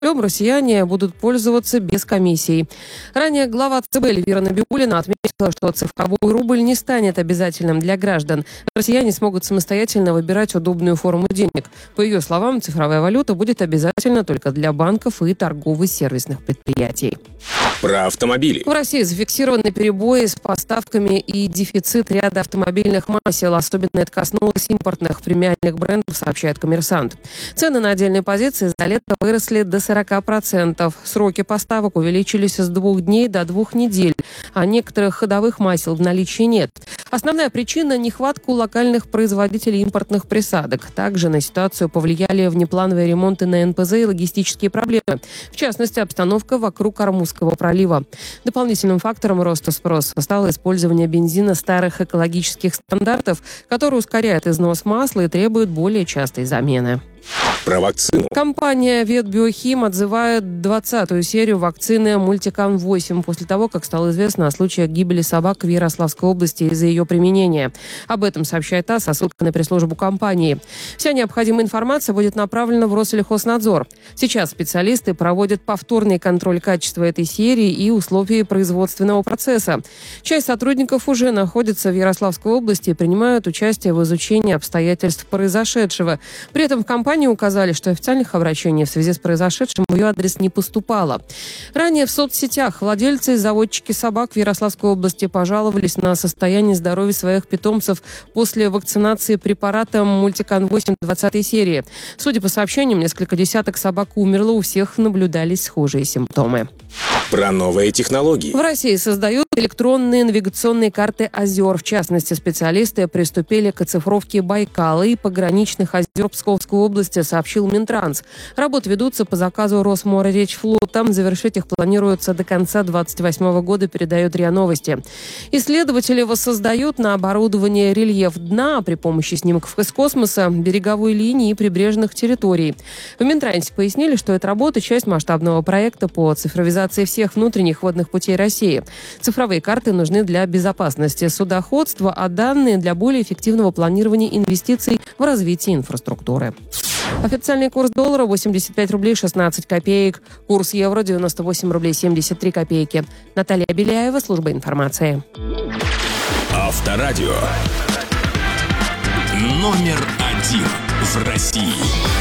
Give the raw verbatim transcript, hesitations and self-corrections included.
рублем россияне будут пользоваться без комиссий. Ранее глава ЦБ Эльвира Набиуллина отметила, что цифровой рубль не станет обязательным для граждан. Россияне смогут самостоятельно выбирать удобную форму денег. По ее словам, цифровая валюта будет обязательна только для банков и торгово-сервисных предприятий. Про автомобили. В России зафиксированы перебои с поставками и дефицит ряда автомобильных масел. Особенно это коснулось импортных премиальных брендов, сообщает «Коммерсант». Цены на отдельные позиции за лето выросли до сорок процентов. Сроки поставок увеличились с двух дней до двух недель, а некоторых ходовых масел в наличии нет. Основная причина – нехватка у локальных производителей импортных присадок. Также на ситуацию повлияли внеплановые ремонты на эн пэ зэ и логистические проблемы. В частности, обстановка вокруг Ормузского пролива. Дополнительным фактором роста спроса стало использование бензина старых экологических стандартов, который ускоряет износ масла и требует более частой замены. Про вакцину. Компания «Ветбиохим» отзывает двадцатую серию вакцины «Мультикам восемь» после того, как стало известно о случаях гибели собак в Ярославской области из-за ее применения. Об этом сообщает ТАСС со ссылкой на пресс-службу компании. Вся необходимая информация будет направлена в Россельхознадзор. Сейчас специалисты проводят повторный контроль качества этой серии и условий производственного процесса. Часть сотрудников уже находится в Ярославской области и принимают участие в изучении обстоятельств произошедшего. При этом в компании указали, что официальных обращений в связи с произошедшим в ее адрес не поступало. Ранее в соцсетях владельцы и заводчики собак в Ярославской области пожаловались на состояние здоровья своих питомцев после вакцинации препаратом «Мультикам восемь» двадцатой серии. Судя по сообщениям, несколько десяток собак умерло, у всех наблюдались схожие симптомы. Про новые технологии. В России создают электронные навигационные карты озер. В частности, специалисты приступили к оцифровке Байкала и пограничных озер Псковской области, сообщил Минтранс. Работы ведутся по заказу Росморречфлота. Завершить их планируется до конца две тысячи двадцать восьмого года, передает РИА Новости. Исследователи воссоздают на оборудовании рельеф дна при помощи снимков из космоса, береговой линии и прибрежных территорий. В Минтрансе пояснили, что эта работа – часть масштабного проекта по цифровизации всех внутренних водных путей России. Цифровые карты нужны для безопасности судоходства, а данные для более эффективного планирования инвестиций в развитие инфраструктуры. Официальный курс доллара восемьдесят пять рублей шестнадцать копеек. Курс евро девяносто восемь рублей семьдесят три копейки. Наталья Беляева, служба информации. Авторадио. Номер один в России.